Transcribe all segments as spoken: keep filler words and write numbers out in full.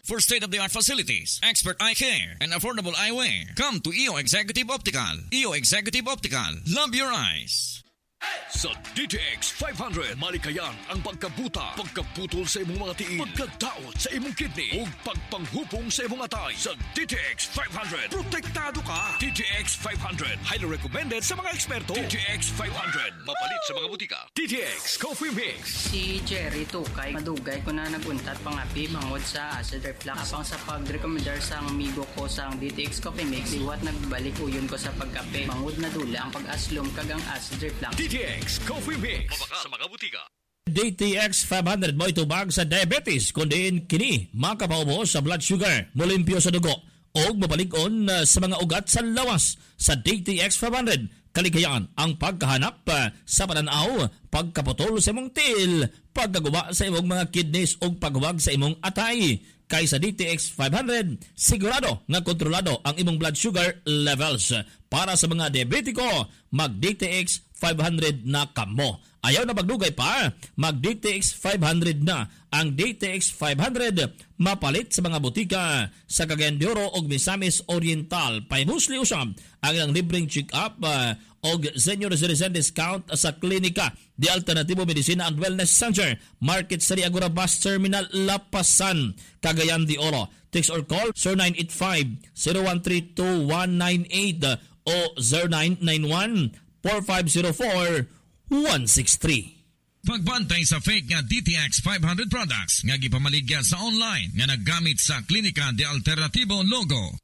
for state-of-the-art facilities, expert eye care, and affordable eyewear. Come to E O Executive Optical. E O Executive Optical. Love your eyes. Sa D T X five hundred, malikayan ang pagkabuta, pagkaputol sa imong mga tiil, pagkadaot sa imong kidney, o pagpanghupong sa imong atay. Sa D T X five hundred, protektado ka. D T X five hundred, highly recommended sa mga eksperto. D T X five hundred, mapalit sa mga butika. D T X Coffee Mix. Si Jerry Tukay, madugay ko na naguntat pangapi bangod sa acid reflux. Apang sa pag-recommendar sa amigo ko sa D T X Coffee Mix, iwat nagbalik uyon ko sa pagkape. Bangod na dula ang pag-aslom kagang acid reflux. D T X Coffee Mix. Mabaka sa mga butika. D T X five hundred mo itubag sa diabetes kundi kini makapaubo sa blood sugar, molimpyo sa dugo o mapalig-on uh, sa mga ugat sa lawas. Sa D T X five hundred, kaligayan ang pagkahanap uh, sa pananaw, pagkaputol sa imong til, pagkaguba sa imong mga kidneys o paghuwag sa imong atay. Kay sa D T X five hundred, sigurado nga kontrolado ang imong blood sugar levels. Para sa mga diabetiko, mag-D T X five hundred na kamo. Ayaw na magdugay pa, mag-D T X five hundred na. Ang D T X five hundred mapalit sa mga butika sa Cagayan de Oro o Misamis Oriental. Paimusli usab ang ilang libreng check-up uh, o senior citizen discount sa klinika di Alternatibo Medicina and Wellness Center, Market sa Agora Bus Terminal, Lapasan, Cagayan de Oro. Text or call zero nine eight five, zero one three two, one nine eight o zero nine nine one, four five zero four, one six three. Pagbantay sa fake nga D T X five hundred products nga gipamaligya sa online nga naggamit sa Klinika de Alternativo logo.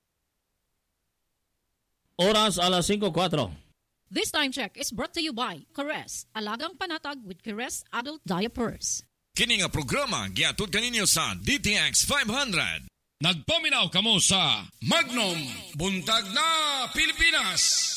Oras alas cinco four. This time check is brought to you by Caress, alagang panatag with Caress adult diapers. Kini nga programa giatud kaninyo sa D T X five hundred. Nagpaminaw kamo sa Magnum, buntag na Pilipinas.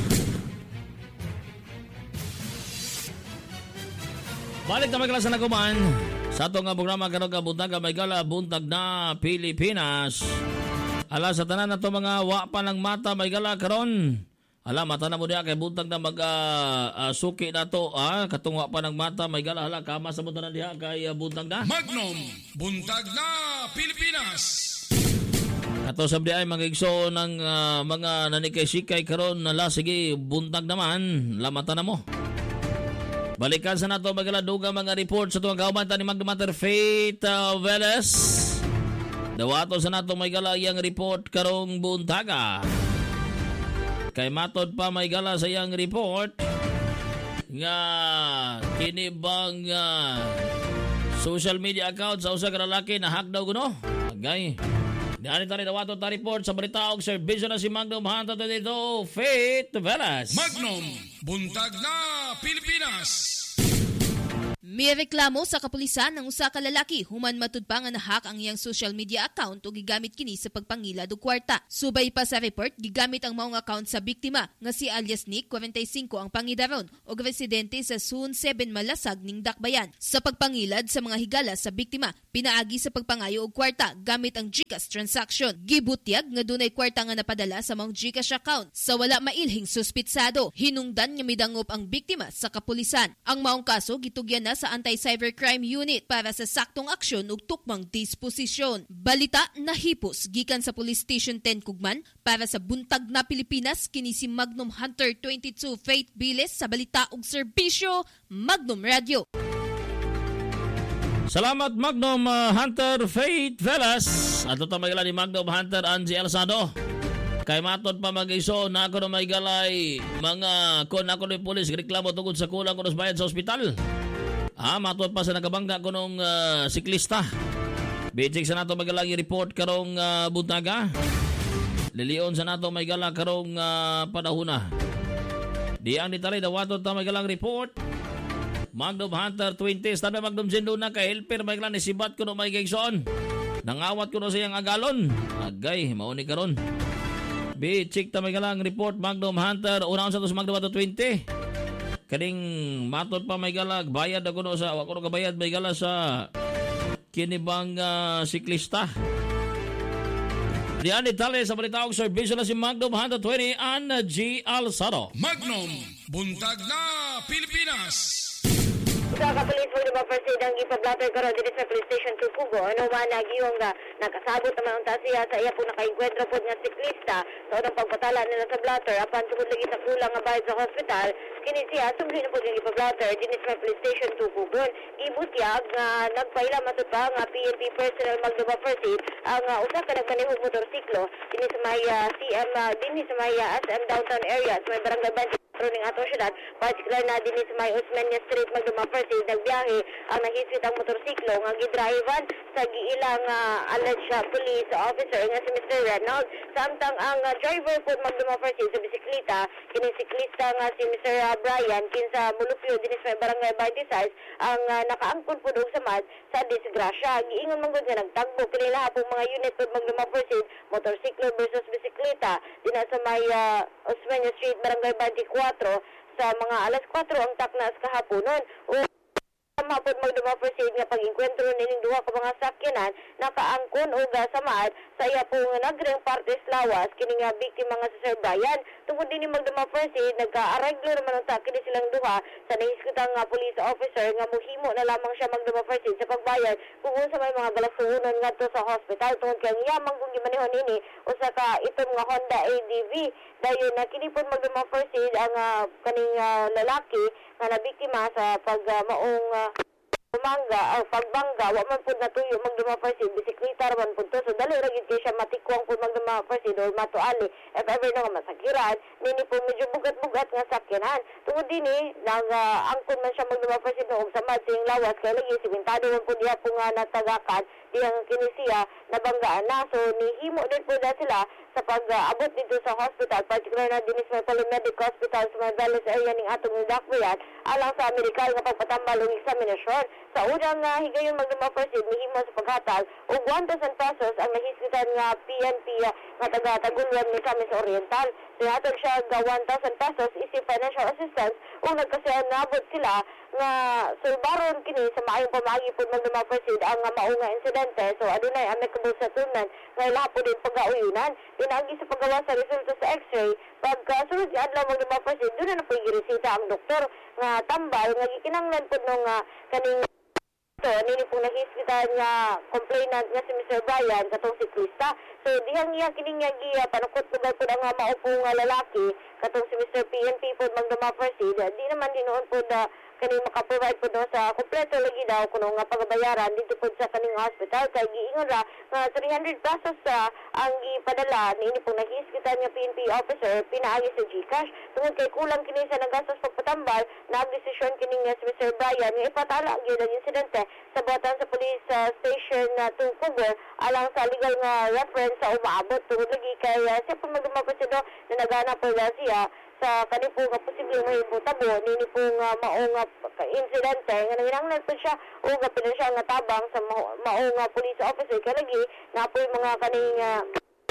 Balik na magkala sa naguman sa itong programa karong kabuntag may gala buntag na Pilipinas. Ala sa tanan na ito mga wapa ng mata may gala karon. Ala mata na mo diya kay buntag na mag uh, uh, suki na to ah, katong wapa ng mata may gala hala kama sa buntag na diya kay uh, buntag na. Magnum, buntag na Pilipinas. Kato sabdi ay magigso ng uh, mga nanikay-sikay karon nala sige buntag naman lamata na mo. Balikan sa nato magaladuga mga report sa tuwang kaumanta ni Magna Mater Faith uh, Veles. Dawato sa nato may gala iyang report karong buntaga. Kay matod pa may gala sa iyang report nga kinibang uh, social media account sa usa ka lalaki na hack daw kuno. Agay. Diyan tani dawato ta report sa balita og serbisyo na si Magnum Hanta dito Faith Velas. Magnum, buntag na Pilipinas. May reklamo sa kapulisan ng usa ka lalaki human matud pa nga nahack ang iyang social media account o gigamit kini sa pagpangilad og kwarta. Subay pa sa report, gigamit ang maong account sa biktima nga si alias Nick, forty-five ang pangidaron o residente sa Zone seven Malasag ning Dakbayan. Sa pagpangilad sa mga higala sa biktima, pinaagi sa pagpangayo og kwarta gamit ang GCash transaction. Gibutyag nga dunay kwarta nga napadala sa maong GCash account. Sa wala mailhing suspitsado, hinungdan nga midangop ang biktima sa kapulisan. Ang maong kaso gitugyan na sa Anti-Cybercrime Unit para sa saktong aksyon ug tukmang disposisyon. Balita nahipos gikan sa Police Station ten Kugman para sa buntag na Pilipinas kini si Magnum Hunter twenty-two Faith Biles sa balita ug serbisyo Magnum Radio. Salamat Magnum uh, Hunter Faith Velas. Ato ta magala ni Magnum Hunter Angie Alzado. Kay matod pa mag-iso na ako na may galay mga kon ako ni pulis reklamo tungkol sa kulang ko bayad sa ospital. Ah, matod pa sa nagabangga ko nung uh, siklista. Bijig sa nato magalang report karong uh, buntaga. Lilion sa nato may gala karong uh, panahuna. Di ang nitalay dawato ta may galang report. Magnum Hunter twenty, tabi Magnum Zendo na kay helper may galang nisibat ko no may gayson. Nangawat ko no sa iyang agalon. Agay, mauni karon. Bijig ta may galang report Magnum Hunter una sa to sa Magnum Hunter twenty. Kaning matod pa may galag bayad ako no sa ako no kabayad may gala sa kinibang uh, siklista. Diyan itali sa balita og serbisyo na si Magnum Hunter twenty and G. Alzado. Magnum, buntag na Pilipinas. Sa kapalit magduma first aid ang ipablatter karon dito sa police station Tukugo. Ano man nagiyong nga nakasabot naman ang siya sa iya po nakaenkwentro po nga siklista sa unang pagpatala nila sa blatter apan tungod lagi sa kulang nga bayad sa hospital kini siya sumli na po yung ipablatter dito sa police station Tukugo. Ibutyag nga nagpaila matud pa nga P N P personnel magduma first aid ang uh, usa ka nagmanihog motorsiklo dinhi sa may uh, C M uh, dinhi sa may uh, S M downtown area sa may barangay Banti ning atong syudad, particular na dinhi sa may Osmeña Street magduma first aid nagbiyahe ang nahiswit ang motorsiklo nga gidrivean sa giilang uh, alleged uh, police officer nga si Mister Reynolds. Samtang ang uh, driver po magduma first aid sa bisikleta kini siklista nga si Mister Uh, Brian kinsa mulupyo dinhi sa may barangay Bantisas ang uh, nakaangkon po sa mad sa disgrasya. Giingon man gud nga nagtagbo kini laha pong mga unit po magduma first aid motorsiklo versus bisikleta dinha sa may uh, Osmeña Street barangay twenty-four sa mga alas kwatro ang taknas kahaponon. O mapod magduma first aid nga pag-inkwentro nining duha ka mga sakyanan nakaangkon o gasamaad sa iya pong nagreng partes lawas kini nga biktima nga si Sir Brian. Tungod din magduma first aid nagka-arreglo naman ang kini silang duha sa nahiskutang nga police officer nga muhimo na lamang siya magduma first aid sa pagbayad kung sa may mga galasunon ngadto sa hospital tungod kay yamang kung gimanihon ini usa ka itom nga Honda A D V dayon na kini pud magduma first aid ang uh, kaning uh, lalaki nga nabiktima sa pagmaong uh, Pumangga o pagbangga wa man pud natuyo magduma first aid bisikleta man pud to so dali ra gid kay siya matikwang pud magduma first aid or matuali if ever na masakiran nini po medyo bugat-bugat nga sakyanan tungod dinhi nang uh, angkon man siya magduma first aid og samad sing lawas kay lagi simentado man pud diha po nga natagakan diyang kini siya nabanggaan na so nihimo din po na sila sa pag-abot uh, dito sa hospital particular na dinhi sa Palamedic Hospital sa Madalas area ning atong Dakbayan alang sa medical nga pagpatambal og eksaminasyon. Sa unang uh, higayon magduma first aid nihimo sa paghatag og one thousand pesos ang nahisgutan nga P N P uh, nga taga-Taguluan ni Camis Oriental. So hatag siya nga one thousand pesos isip financial assistance ug nagkasiyan nabot sila nga sulbaron kini sa maayong pamagi pud magduma first aid ang uh, mao nga insidente. So adunay amicable settlement nga ilaha po din pag-auyunan pinagi sa paggawa sa resulta sa x-ray pagkasunod uh, adlaw magduma first aid doon na po giresita ang doktor nga tambal nga gikinanglan pud nung uh, kaning so nini pong nahispital nga complainant nga si Mister Brian katong siklista. So dihang iya kining nga giya panukot pugay pud ang uh, maupong uh, lalaki katong si Mister P N P pud magduma first aid di naman dinuon pud uh, kaning maka-provide po sa kompleto lagi daw kuno nga pagbayaran dito po sa kaning hospital kay giingon ra nga three hundred pesos sa ang gipadala niini pong nahispital nga P N P officer pinaagi sa GCash tungod kay kulang kini sa nagastos pagpatambal nagdesisyon kini nga si Mister Brian nga ipatala gyud ang insidente sa buhatan sa police uh, station na uh, Tukugo alang sa legal nga reference sa umaabot tungod lagi kay uh, siya po magdumapasido na nagana po siya sa kanil po nga posibleng mahibutabo nini po nga maong nga insidente nga nanginanglan po siya o nga pinasya nga tabang sa maong nga police officer kay lagi na po yung mga kaning uh,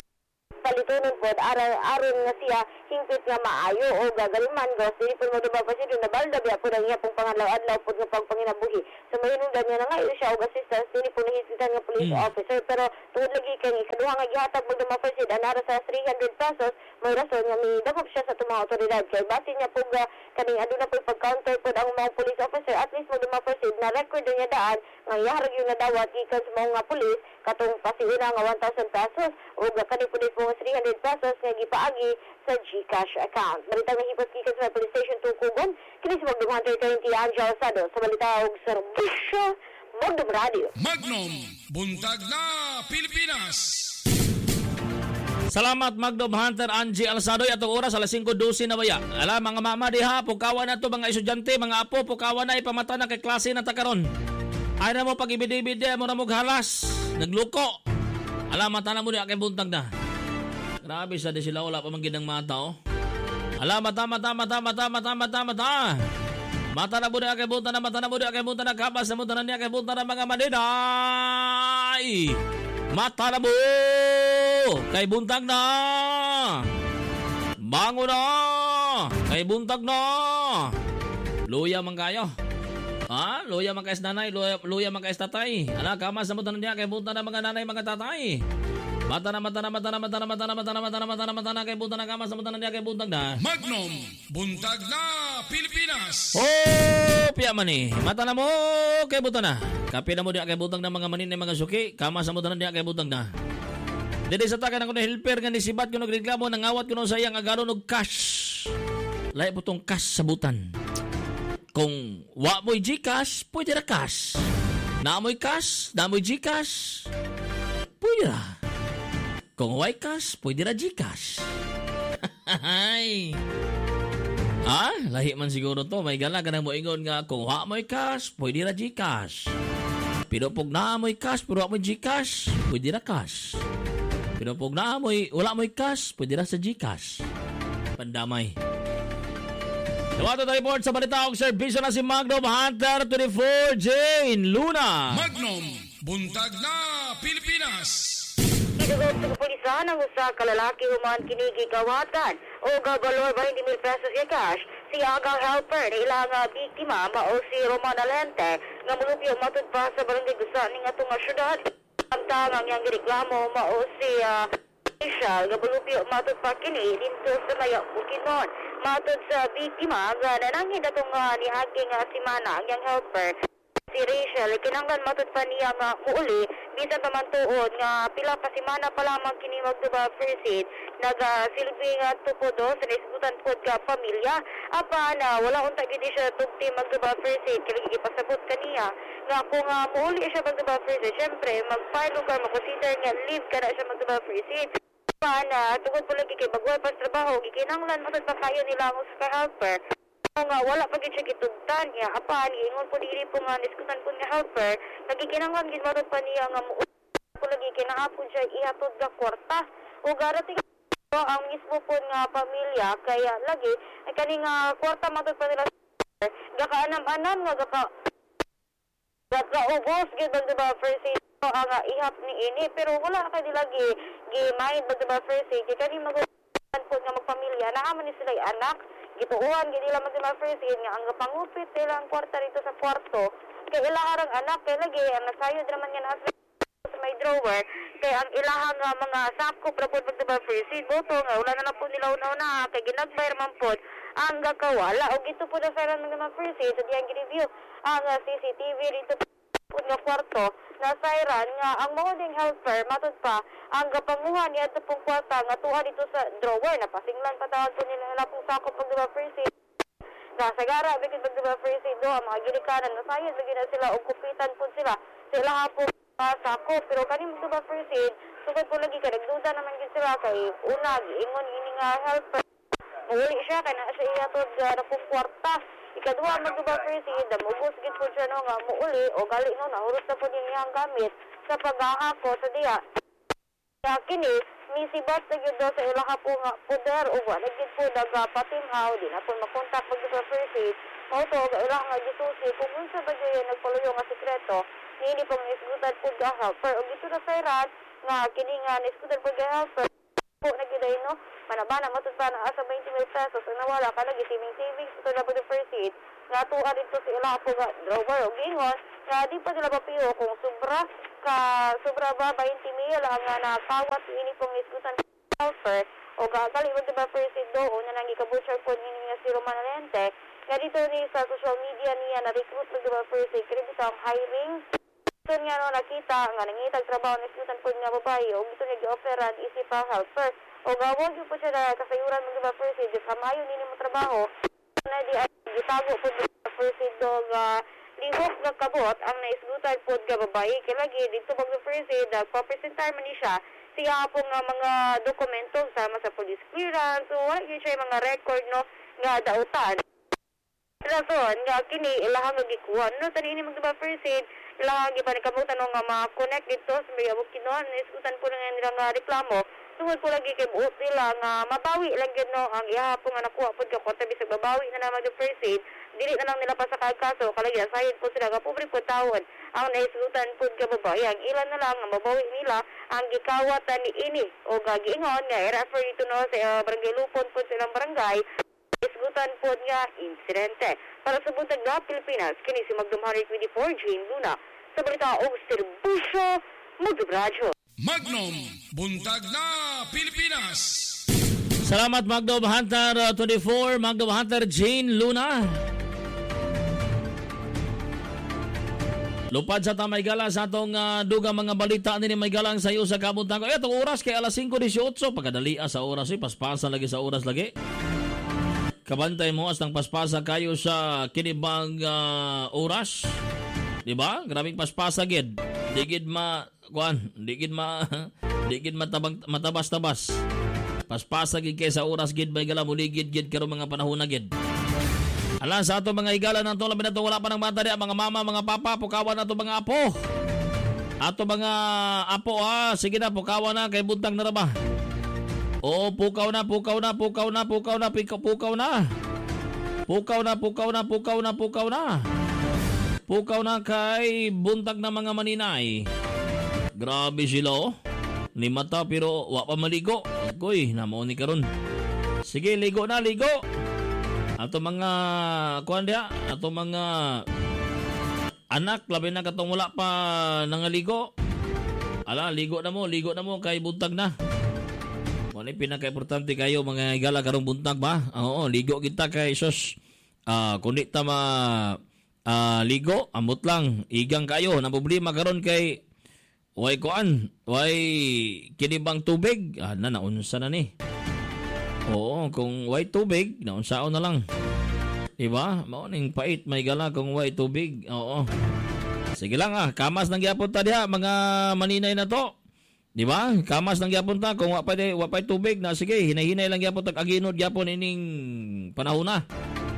palitunon po aron aron nga siya hingpit nga maayo o gagaluman gos dili po magduma pa siya na balda biya po niya pong pangalaw-adlaw po nga pagpanginabuhi so mayunundan niya na nga siya og assistance dili po nahisitan nga police mm. officer pero tungod lagi kay ikaduha nga gihatag magduma pa siya anara sa three hundred pesos may rason nga midagop siya sa tumang otoridad kay base niya po nga kaning aduna po pag-counter po ang mga police officer at least magduma pa siya na record niya daan nga iharag yung nadawat gikan sa mga police katong pasiuna nga one thousand pesos o kaning po po three hundred pesos nga gipaagi sa GCash account. Balitang nahipot gikan sa police station Tukugon, kini si Magdum Hunter twenty Angel Sado sa balita og serbisyo Magdum Radio. Magnum, buntag na Pilipinas. Salamat Magdum Hunter Angie Alsadoy atong oras alas five twelve na baya. Ala mga mama diha pukawan na to mga estudyante, mga apo pukawan na ipamata na kay klase na takaron. Ay na mo pag ibidi-bidi mo na mo halas, nagluko. Ala mata na mo di akay buntag na. Grabe sa di sila wala pa manggid ng mata oh. Ala mata mata mata mata mata mata mata. Mata na mo di akay bunta na mata na mo di akay bunta na kapas na mo na niya akay bunta na mga maninay. Mata na mo kay buntag na. Bango na kay buntag na. Luya man kayo. Ha? Luya man kayas nanay, luya, luya man kayas tatay. Ala, kamas na mo na niya kay bunta na mga nanay, mga tatay. Mata na, mata na, mata na, mata na, mata na, mata na, mata na, mata na, mata na, kay buntag na kama sa mata na niya, kay buntag na. Magnum, buntag na Pilipinas. Oh, piya man eh. Mata na mo, kay buntag na. Kapi na mo diya kay buntag na mga manin na mga suki, kama sa mata na niya, kay buntag na. Dede sa takan ako na helper nga nisibat ko nagreklamo, nangawat ko no sayang agalo og cash. Lahi po tong cash sa butan. Kung wa mo'y Gcash, pwede ra cash. Na mo'y cash, na mo'y Gcash, pwede ra. Kung wa'y cash, pwede ra Gcash. Ay. Ah, lahi man siguro to. May gala ka na mo ingon nga kung wa mo'y cash, pwede ra Gcash. Pero pag na mo'y cash, pero wa mo'y Gcash, pwede ra cash. Pero pag na mo'y, wala mo'y cash, pwede ra sa Gcash. Pandamay. Tawato tayo board sa balita og serbisyo na si Magnum Hunter twenty-four Jane Luna. Magnum, buntag na Pilipinas. Idugog sa kapulisan ang usa ka lalaki human kinigi kawatan o gabalor twenty mil pesos ya cash. Si agang helper na ilang uh, biktima mao si Romana Lente nga mulupyo matud pa sa barangay Gusa ning atong syudad. Samtang ang yang reklamo mao si uh, Michelle nga mulupyo matud pa kini dito sa Maya Bukidnon. Matud sa biktima nga nanangin atong uh, nihaging uh, si Mana ang yang helper. Si Rachel, kinanglan matud pa niya nga muuli, bisan pa man tuod nga pila pa si Mana pa lamang kini magduba first aid, nagasilbi nga tupodo sa naisgutan pod ka pamilya. Apa na wala unta gid siya tugti magduba first aid, kaya ipasabot kaniya nga kung uh, muuli siya magduba first aid, syempre mag-file lugar, mag-consider nga leave ka na siya magduba first aid. Pa na tugod po lagi kay bagway pas trabaho, gikinanglan matud pa kayo nila ang usa ka helper. Nga wala pa gid siya gitugtan niya apan ingon po diri po nga niskutan po nga helper nagikinanglan gid marod pa niya nga mo po lagi kinahapon siya ihatod nga kwarta o garating po ang mismo po nga pamilya kaya lagi ay kani nga kwarta matod pa nila gakaanam-anam nga gaka gakaubos gid ba diba first aid so, ang uh, ihap ni ini pero wala kay lagi gi-mind ba diba first aid kani magutan po nga magpamilya naaman ni sila anak gituuhan gid nila magdala first aid nga ang pangupit nila ang kwarta rito sa kwarto kay ilahang anak kay lagi ang nasayo draman nga naa sa may drawer kay ang ilahang uh, mga sakop ra pod magdala first aid boto nga wala na lang po nila una kay ginagbayar man pod ang gakawala og ito po na sa mga first aid sa diyang review ang uh, C C T V rito pod nga kwarto na sayran nga ang mga ding helper matud pa ang gapanguhan niya ito pong kwarta nga tuwa dito sa drawer na pasinglan patawag po nila na pong sakop pag diba first aid na sagara bigid pag diba first aid do ang mga ginikanan na sayad bigid na sila o kupitan po sila sila ha po uh, sakop pero kanin mo diba first aid sugod po lagi ka nagduda naman gid sila kay unag ingon ini nga helper uli siya kay na siya iyatod uh, na pong kwarta ikaduha magduba first aid damugos gid po siya no nga muuli o gali no nahurot na po din iyang gamit sa pag-aako sa diya kaya kini misibat na yun daw sa ilaha po nga poder o wala gid po nagapatinhaw di na po makontak magduba first aid o to ga ilaha nga gisusi kung unsa ba dyan nagpaluyo nga sekreto nini pong isgutan po ga helper o gito na sayran nga kini nga nisgutan po ga helper po nagiday no manabana matud pa na asa twenty mil pesos ang nawala ka lagi saving savings ito na po the first aid nga tuwa dito sa ilaha po nga drawer o gingon nga di pa sila papiyo kung sobra ka sobra ba twenty mil ang nga nakawat ini pong isgutan helper o gagali mo diba first aid doon na nang ikabutcher po nini nga si Romana Lente nga dito ni sa social media niya na recruit mo diba first aid kaya dito ang hiring ito nga no nakita nga nangitag trabaho na isgutan po nga babae o ito nga gi-offeran isip pa helper o gawag yun po siya na kasayuran mo diba first aid kamayo nini mo trabaho na di ay gitago po diba first aid do nga lihok nga kabot ang naisgutan po nga babae kaya lagi dito pag first aid nagpapresentar man ni siya siya po nga mga dokumento sama sa police clearance so wala yun siya yung mga record no nga dautan rason nga kini ilahang nagikuha no tanini magdiba first aid ilahang gipanikamutan no nga ma-connect dito sa may Bukidnon naisgutan po nga nila nga reklamo tungod po lagi kay buot nila nga mabawi lang yun no ang ihapon nga nakuha po ka kota bisag babawi na naman yung first aid dili na lang nila pa sa kagkaso kalagi asahin po sila nga pobre po tawon ang naisgutan po ka babae ang ilan na lang nga mabawi nila ang gikawatan ni ini o gagiingon nga i-refer ito no sa uh, barangay Lupon po silang barangay isgutan po nga insidente para sa buntag na Pilipinas kini si Magdum one twenty-four Jane Luna sa balita o serbisyo Magdum Radio. Magnum, buntag na Pilipinas. Salamat Magnum Hunter uh, twenty-four, Magnum Hunter Jane Luna. Lupad sa tamay gala sa atong uh, dugang mga balita ni may galang sa iyo sa kabuntang ko. Itong oras kay alas singko eighteen, pagkadali sa oras eh, paspasa lagi sa oras lagi. Kabantay mo astang paspasa kayo sa kinibang uh, oras. Diba? Grabing paspasa gid. Digid ma kuan, digid ma digid matabang matabas-tabas. Paspasa gid kay sa oras gid may gala muligid gid karon mga panahon na gid. Ala sa ato mga igala nang labi na to wala pa nang bata diya, mga mama, mga papa, pukawan na to mga apo. Ato mga apo ha, sige na pukawan na kay buntag na ra ba. Oo, pukaw na, pukaw na, pukaw na, pukaw na, pukaw, pukaw na. Pukaw na, pukaw na, pukaw na, pukaw na. Pukaw na kay buntag na mga maninay. Grabe sila oh. Ni mata pero wa pa maligo. Agoy, namo ni karon. Sige, ligo na, ligo. Ato mga kuan dia, ato mga anak labi na katong wala pa nangaligo. Ala, ligo na mo, ligo na mo kay buntag na. Ano pinaka-importante kayo mga igala karong buntag ba? Oo, ligo kita kay sus. Ah, uh, kundi ta ma uh, ligo, amot lang, igang kayo. Na problema karon kay way kuan, way kinibang tubig. Ah, na naunsa na ni. Oo, kung way tubig, naunsaon na lang. Diba? Mauning pait may gala kung way tubig. Oo. Sige lang ah, kamas nang gyapon ta diha mga maninay na to. Diba? Kamas nang gyapon ta kung wa pa wa pa tubig na sige, hinay-hinay lang gyapon tag aginod gyapon ining panahon na.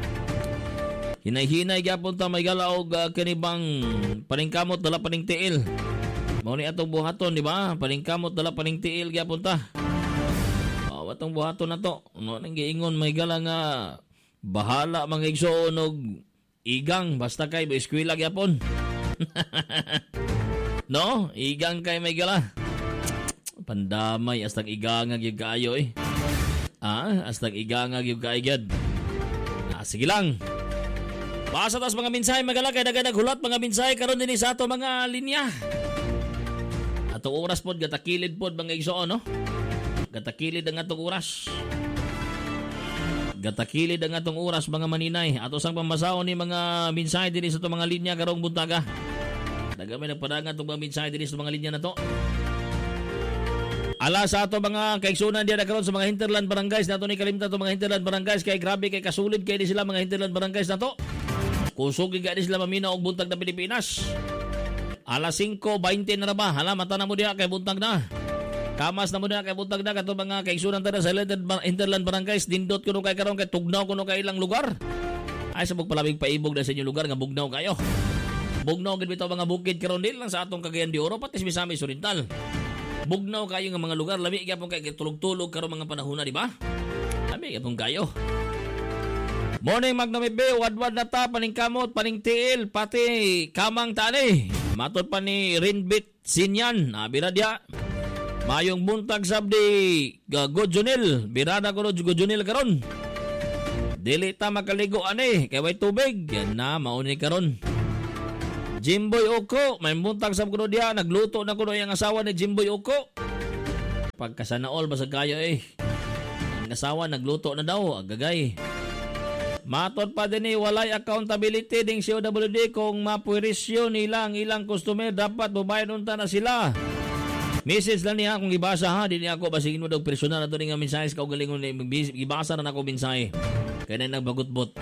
Hinay-hinay gyapon ta may gala og uh, kanibang paningkamot dala paning tiil. Mao ni atong buhaton, diba? Paningkamot dala paning tiil gyapon ta. Atong buhaton na to. Ano nang giingon may gala nga bahala mga igsoon og igang basta kay eskwela gyapon. No, igang kay may gala. Pandamay astag igang gyud kaayo eh. Ah, astag igang gyud kaayo. Ah, sige lang. Basa tas mga mensahe magala kay dagan naghulat mga mensahe karon dinhi sa ato mga linya. Ato oras pod gatakilid pod mga igsoon no. Gatakilid ang atong oras. Gatakilid ang atong oras mga maninay. Ato sang pambasaon ni mga mensahe dinhi sa itong mga linya karong buntaga. Dagamay nagpadangan itong mga mensahe dinhi sa mga linya na to. Ala sa ato mga kaigsunan diya na karon sa mga hinterland barangays na ito ni kalimta itong mga hinterland barangays kay grabe kay kasulid kay di sila mga hinterland barangays na to. Kusog kay di sila mamina og buntag na Pilipinas. Alas singko twenty na ba? Hala mata na mo diya kay buntag na. Kamas na mo na kay buntag na kato mga kaigsunan tada sa hinterland barangays dindot kuno kay karon kay tugnaw kuno kay ilang lugar. Ay sa pagpalabig paibog na sa inyong lugar nga bugnaw kayo. Bugnaw gid bitaw mga bukid karon dil lang sa atong Cagayan de Oro pati sa Misamis Oriental. Bugnaw kayo nga mga lugar labi gyapon kay tulog-tulog karon mga panahon na di ba? Labi gyapon kayo. Morning Magnamibe, wadwad na ta paningkamot, paningtiil pati kamang tani. Matod pa ni Rinbit Sinyan, abira dia. Mayong buntag sabdi Gojonil, birada ko no Gojonil karon. Dili ta makaligo ani kay way tubig, yan na mauni karon. Jimboy Oko, may buntag sab kuno dia, nagluto na kuno yang asawa ni Jimboy Oko. Pagkasanaol basag kayo eh. Ang asawa nagluto na daw, agagay. Matod pa din eh, walay accountability ding C O W D kung mapurisyo nila ang ilang customer, dapat bubayad unta na sila. Message lang niya kung ibasa ha, di niya ako basigin mo daw personal na ito nga mensahe ka galingon na ibasa na ako mensahe. Kaya na nagbagot-bot.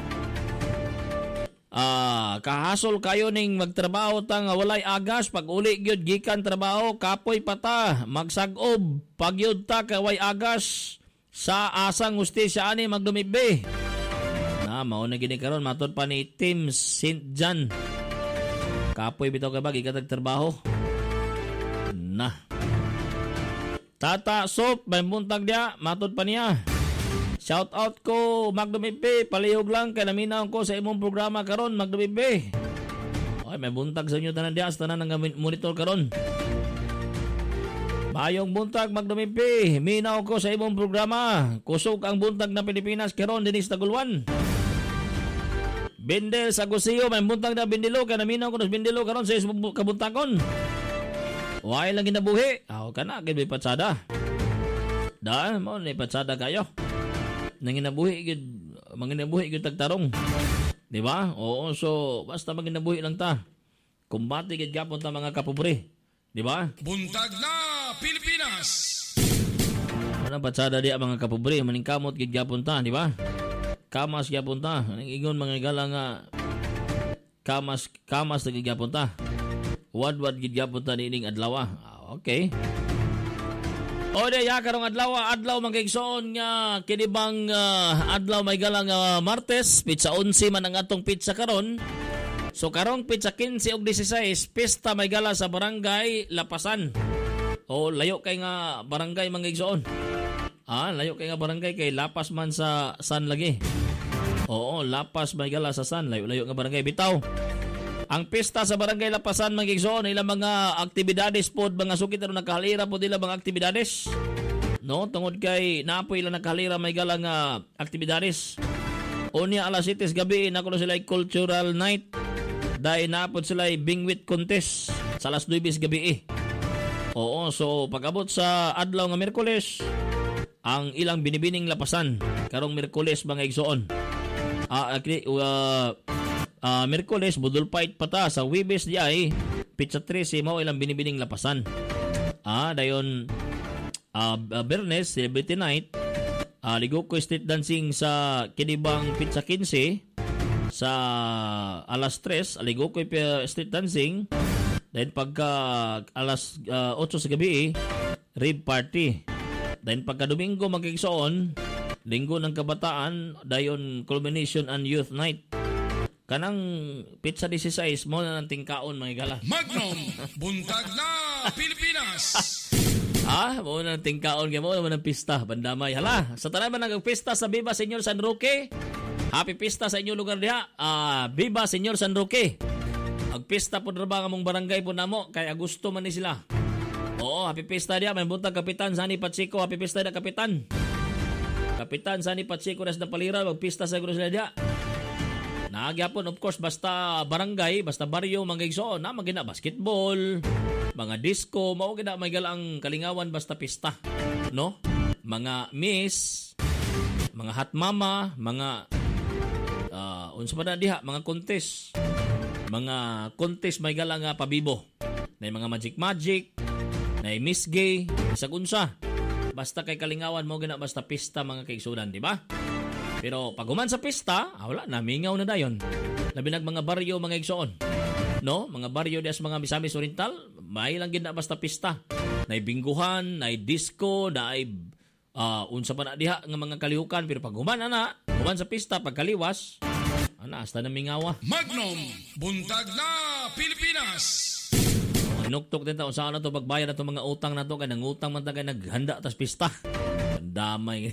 Ah, kahasol kayo ning magtrabaho ta nga walay agas pag uli gyud gikan trabaho kapoy pata magsagob pag yud ta kay agas sa asang hustisya ani magdumibe. Na mao na gini karon matod pa ni Tim Saint John. Kapoy bitaw ka ba gikan trabaho. Na. Tata Sop, may buntag dia, matod pa niya. Shout out ko, Magdumibe, palihog lang, kay naminaw ko sa imong programa karon Magdumibe. Ay, may buntag sa inyo tanan dia, tanan nga monitor karon. Mayong buntag Magdumibe, minaw ko sa imong programa. Kusog ang buntag na Pilipinas karon dinis Tagulwan. Bindel sa Gusio, may buntag na Bindilo, kay naminaw ko sa Bindilo karon sa kabuntagon. Why lang ginabuhi? Aw ka na, gid may patsada. Dahil mo, may patsada kayo. Nanginabuhi, gid, manginabuhi gid tagtarong. Di ba? Oo, so, basta manginabuhi lang ta. Kumbati gid gapon ta mga kapobre. Di ba? Buntag na Pilipinas! Anong patsada di mga kapobre, maningkamot gid gapon ta, di ba? Kamas gapon ta. Anong ingon mga gala nga kamas kamas na gid gapon ta. Wad-wad gid gapon ta nining adlaw. Ah, okay. O de ya karong adlaw, adlaw mangigsoon nga kini bang uh, adlaw may gala nga Martes, pizza eleven man ang atong pizza karon. So karong pizza fifteen ug sixteen, pista may gala sa barangay Lapasan. O layo kay nga barangay mangigsoon. Ah, layo kay nga barangay kay Lapas man sa San lagi. Oo, Lapas may gala sa San, layo-layo nga barangay bitaw. Ang pista sa barangay Lapasan mangigsoon ilang mga aktibidades pod, mga sukit ano nakahalira pod ilang mga aktibidades. No, tungod kay naapo ilang nakahalira may gala nga aktibidades. Unya alas siete gabi na kuno sila cultural night. Dahil naapod sila bingwit contest sa alas nine gabi eh. Oo, so pag-abot sa adlaw nga Miyerkules, ang ilang binibining Lapasan karong Miyerkules mga igsoon. Ah, uh, uh, uh, Miyerkules budol fight pa ta sa Huwebes di ay pizza thirteen mo ilang binibining Lapasan. Ah, dayon uh, uh, Bernes celebrity night, uh, ligo ko street dancing sa kinibang pizza fifteen sa alas tres, aligo ko street dancing. Then pagka alas uh, eight sa gabi, rave party. Then pagka Domingo magkigsoon, Linggo ng Kabataan, dayon culmination and youth night. Kanang pizza sixteen mo na ng tingkaon mga gala. Magnum, buntag na Pilipinas. Ah, mo na ng tingkaon kay mo na ng pista, bandamay. Hala, sa tanan man nagpista sa Viva Señor San Roque. Happy pista sa inyong lugar diha. Ah, Viva Señor San Roque. Ang pista po na ba nga mong barangay po namo kay Agosto man ni sila. Oo, happy pista diha. May buntag Kapitan Sani Patsiko, happy pista diha Kapitan. Kapitan Sani Patsiko nas na palira, magpista sa gulo sila diha. Nagyapon of course basta barangay, basta baryo mangigsoon na magina basketball, mga disco, mao gina may galang kalingawan basta pista, no? Mga miss, mga hot mama, mga uh, unsa pa na diha, mga contest. Mga contest may galang uh, pabibo. Nay mga magic magic, nay miss gay, isag unsa. Basta kay kalingawan mo gina basta pista mga kaigsunan, di ba? Pero pag human sa pista, ah, wala na, mingaw na dayon. Labi nag mga baryo mga igsoon. No? Mga baryo des mga Misamis Oriental, may lang gina basta pista. Nay bingguhan, nay disco, nay uh, unsa pa na diha nga mga kalihukan. Pero pag human ana, human sa pista, pag kaliwas, ana, hasta na mingawa. Magnum, buntag na Pilipinas. Inuktok din taon saan na to pagbayad na to mga utang na to kaya nangutang man tagay naghanda tas pista. Damay.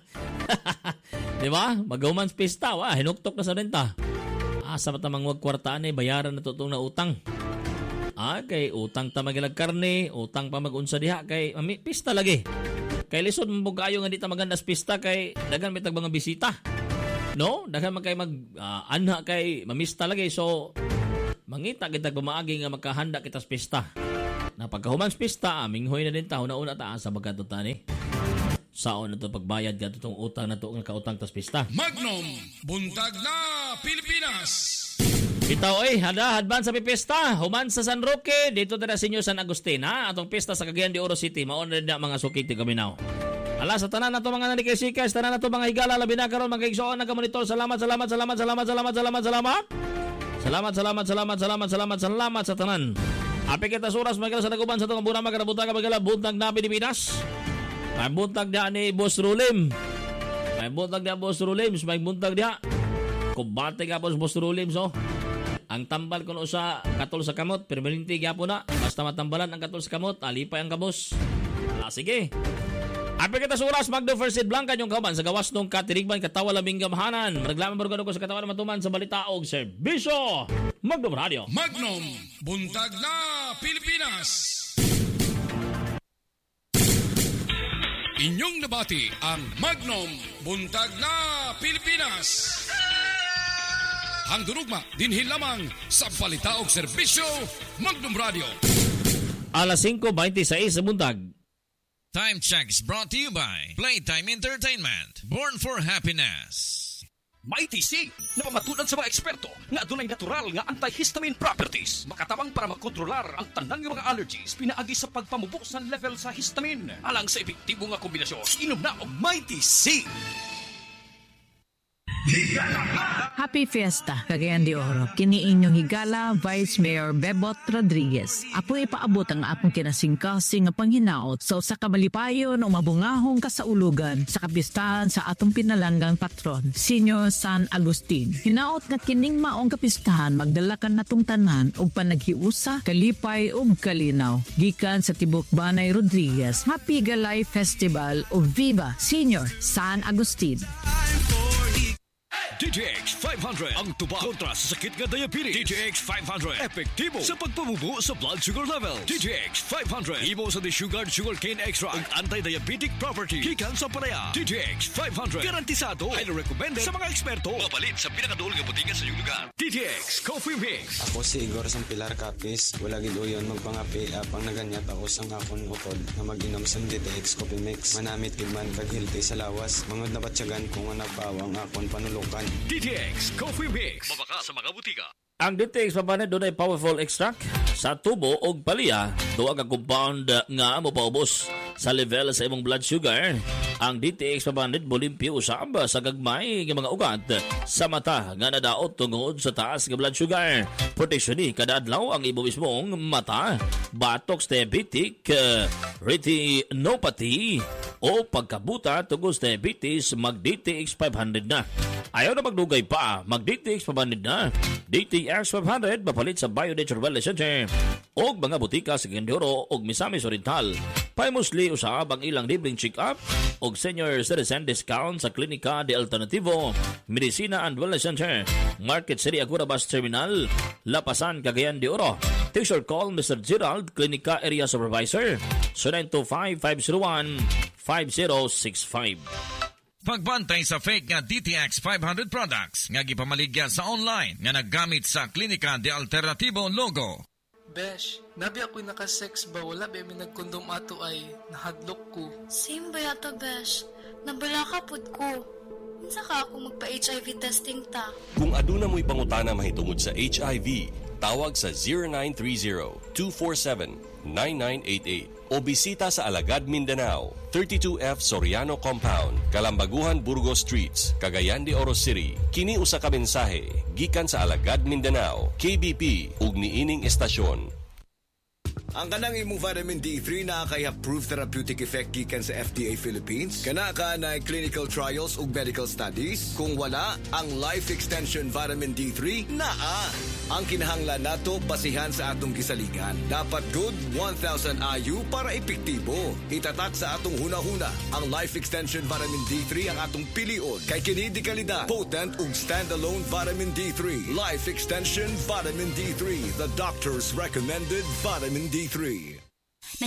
Di ba? Magaw sa pista, wa hinuktok na sa renta. Asa pa tamang wag kwartaan eh bayaran na to tong na utang. Ah, kay utang ta magilag karne, utang pa magunsa diha kay mami, pista lagi. Kay lisod mo kayo nga di ta maganda sa pista kay dagan may tag mga bisita. No? Dagan man kay mag uh, anha kay mamista lagi so mangita kita bumaagi nga makahanda kita sa pista. Na pagkahuman sa pista, aming hoy na din ta una-una ta sa bagado tani. Saon na to pagbayad ka itong utang na to nga kautang tas pista. Magnum, buntag na Pilipinas. Itaw ay hada hadban sa pipista. Human sa San Roque, dito tara Senyor San Agustin ha. Atong pista sa Cagayan de Oro City. Maon na din mga sukiti kami now. Ala sa tanan na to mga nanikisikas, tanan na to mga higala labi na karon mga igsoon nagamonitor. Salamat, salamat, salamat, salamat, salamat, salamat, salamat. Salamat, salamat, salamat, salamat, salamat, salamat sa tanan. Api kita suras magala sa naguban sa tong burama kada buntag magala buntag na Pilipinas. May buntag diha ni Boss Rulim. May buntag diha Boss Rulim, may buntag diha. Kumbate ka Boss Rulim so. Ang tambal kuno sa katol sa kamot, permanente gyapon na. Basta matambalan ang katol sa kamot, alipay ang kabos. Ala sige. Api kita suras Magdo First Aid Blanca yung kauban sa gawas nung katirigban katawa labing gamahanan. Maraglaman barugano ko sa katawan matuman sa balita og serbisyo. Magdo Radio. Magnum, buntag na Pilipinas. Inyong nabati ang Magnum, buntag na Pilipinas. Ang durugma dinhi lamang sa balita og serbisyo Magnum Radio. alas singko twenty-six sa buntag. Time checks brought to you by Playtime Entertainment. Born for happiness. Mighty C, napamatunan sa mga eksperto nga adunay natural nga antihistamine properties. Makatabang para makontrolar ang tanan nga mga allergies pinaagi sa pagpamubo sa level sa histamine. Alang sa epektibo nga kombinasyon, inom na og Mighty C. Happy Fiesta, Cagayan de Oro. Kini inyong higala, Vice Mayor Bebot Rodriguez. Apo ipaabot ang apong kinasingkasing nga panghinaot sa usa ka malipayon o mabungahong kasaulugan sa kapistahan sa atong pinalanggang patron, Senior San Agustin. Hinaot nga kining maong kapistahan magdalakan natong tanan og panaghiusa, kalipay ug kalinaw. Gikan sa Tibok Banay Rodriguez, Happy Galay Festival o Viva Senior San Agustin. D T X five hundred ang tuba kontra sa sakit nga diabetes. D T X five hundred epektibo sa pagpamubo sa blood sugar level. D T X five hundred imo sa desugared sugarcane extract ug anti-diabetic property gikan sa palaya. D T X five hundred garantisado, highly recommended sa mga eksperto. Mapalit sa pinakaduol nga butika sa iyong lugar. D T X Coffee Mix. Ako si Igor sang Pilar Capis. Wala gid uyon magpangapi apang naganyat ako sang akon utod na mag-inom sang D T X Coffee Mix. Manamit gid man kag healthy sa lawas. Mangod na batyagan kung nga nagpawang akon panulukan. D T X Coffee Mix. Mabaka sa mga butika. Ang D T X five hundred doon ay powerful extract sa tubo o palya. Tuwag ang compound nga mopaubos sa level sa imong blood sugar. Ang D T X five hundred bolimpyo usab sa gagmay nga mga ugat sa mata nga nadaot tungod sa taas nga blood sugar. Protection ni kada adlaw ang imo mismong mata. Botox diabetic, uh, retinopathy o pagkabuta tungod sa diabetes, mag D T X five hundred na. Ayaw na magdugay pa, mag D T X five hundred na. D T X five hundred mapalit sa Bionature Wellness Center o mga butika sa Gendoro o Misamis Oriental. Paimusli usab ang ilang libreng check-up o senior citizen discount sa Klinika de Alternativo, Medicina and Wellness Center, Market City Agura Bus Terminal, Lapasan, Cagayan de Oro. Take your call, Mister Gerald, Klinika Area Supervisor, so nine two five, five zero one, five zero six five. Pagbantay sa fake nga D T X five hundred products nga gipamaligya sa online nga naggamit sa Klinika de Alternativo logo. Besh, nabi ako'y nakasex ba? Wala ba may nagkondom ato ay nahadlok ko. Same ba yata, Besh? Nabala ka pod ko. Minsa ka ako magpa-H I V testing ta. Kung aduna mo'y pangutana mahitungod sa H I V, tawag sa zero nine three zero, two four seven, nine nine eight eight o bisita sa Alagad, Mindanao, thirty-two F Soriano Compound, Kalambaguhan, Burgos Streets, Cagayan de Oro City. Kini usa ka mensahe gikan sa Alagad, Mindanao, K B P ug niining estasyon. Ang kanang imong vitamin D three na kay approved therapeutic effect gikan sa F D A Philippines. Kana ka na clinical trials ug medical studies. Kung wala, ang Life Extension Vitamin D three naa. Ang kinahanglan nato basihan sa atong gisalingan. Dapat good one thousand I U para epektibo. Itatak sa atong hunahuna. Ang Life Extension Vitamin D three ang atong pilion. Kay kini di kalidad, potent ug standalone vitamin D three. Life Extension Vitamin D three, the doctor's recommended vitamin D three.